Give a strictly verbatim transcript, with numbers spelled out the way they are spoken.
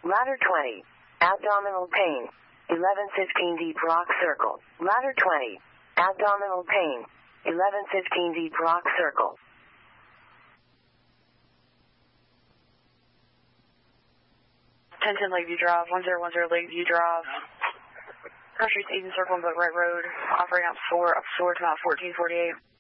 Ladder twenty. Abdominal pain. eleven fifteen Deep Rock Circle. Ladder twenty. Abdominal pain. eleven fifteen Deep Rock Circle. ten ten Lakeview Drive, one zero one zero Lakeview Drive. Cross Street's Eden Circle and Boat Right Road. Operating up four, up four to about fourteen forty-eight.